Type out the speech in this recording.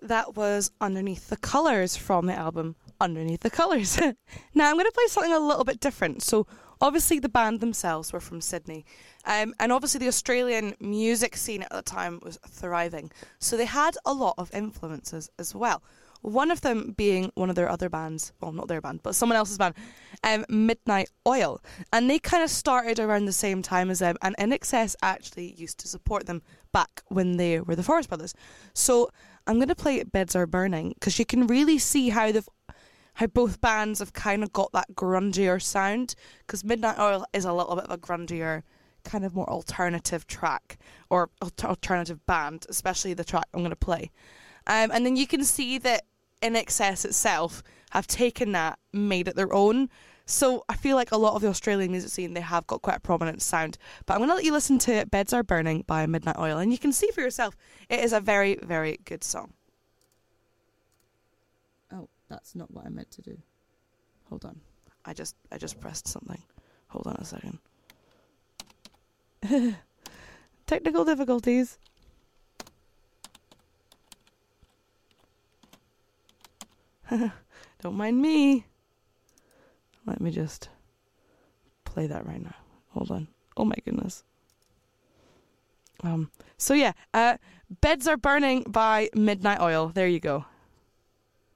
that was Underneath the Colours from the album Underneath the Colours. Now I'm going to play something a little bit different. So obviously the band themselves were from Sydney, and obviously the Australian music scene at the time was thriving. So they had a lot of influences as well. One of them being one of their other bands, well, not their band, but someone else's band, Midnight Oil. And they kind of started around the same time as them, and INXS actually used to support them back when they were the Forest Brothers. So I'm going to play Beds Are Burning, because you can really see how both bands have kind of got that grungier sound, because Midnight Oil is a little bit of a grungier, kind of more alternative track, or alternative band, especially the track I'm going to play. And then you can see that INXS itself have taken that, made it their own. So I feel like a lot of the Australian music scene, they have got quite a prominent sound. But I'm going to let you listen to Beds Are Burning by Midnight Oil, and you can see for yourself, it is a very, very good song. Oh, that's not what I meant to do. Hold on. I just pressed something. Hold on a second. Technical difficulties. Don't mind me. Let me just play that right now. Hold on. Oh my goodness. So yeah, Beds Are Burning by Midnight Oil. There you go.